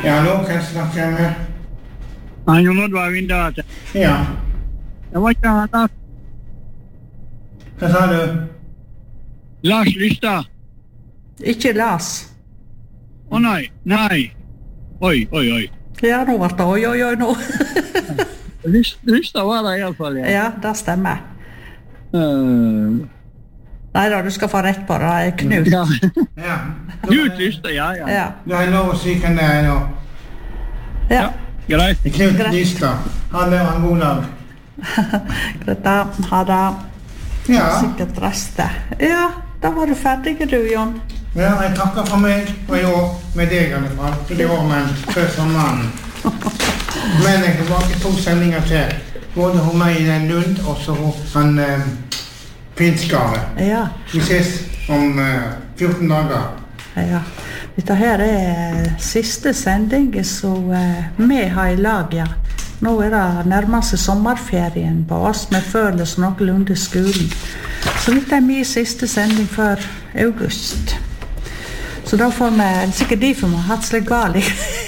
Ja, hallo, kan jeg snakke med? Jon Oddvar Vindate. Ja. Det var ikke han Hva sa du? Lars Lystad. Ikke Lars. Å nei. Oi. Ja, nå var det oi nå. Lystad var det i alle fall, ja. Ja, det stemmer. Neida, du skal få rett på det, Knut. Ja. Knut Lystad, ja. Du har lov å si hvem det er nå. Ja. Greit. Knut Lystad. Han er en god dag. Greit da, ha det. Ja. Sikkert resten. Ja, da var du ferdig, du, Jon. Ja, jeg takker for meg, og i år med deg i alle fall. Ikke i år, men før sommeren. Men jeg har bare 2 sendinger til. Både hos meg i den Lund, og så hos han Finskare. Ja. Vi ses om 14 dager. Ja. Dette her er siste sending som vi har i lag, ja. Nå er det nærmest sommerferien på oss, vi føler oss noenlunde i skolen. Så dette er min siste sending før august. Så da får vi, sikkert derfor vi har hatt slik galt.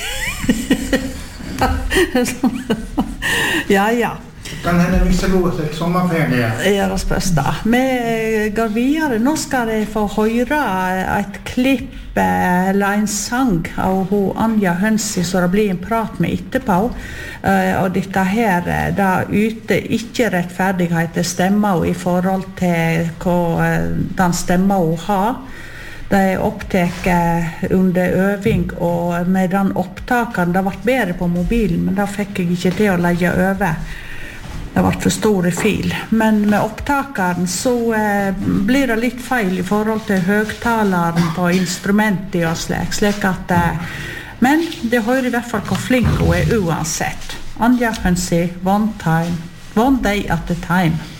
Ja. Kan hende vi skal gå til sommerferie. Ja, det spørs da. Vi går videre. Nå skal jeg få høre et klipp eller en sang av Anja Hønsi, så det blir en prat med etterpå. Og dette her, da ute ikke rettferdighet til stemmer i forhold til hva den stemmer hun har. Det er opptaket under øving, og med den opptakeren, det ble bedre på mobilen, men da fikk jeg ikke til å legge over. Det ble for store fil. Men med opptakeren så blir det litt feil i forhold til høgtaleren på instrumentet og slik at men det hører i hvert fall hvor flink hun er uansett. Anja Hønsi, one day at a time.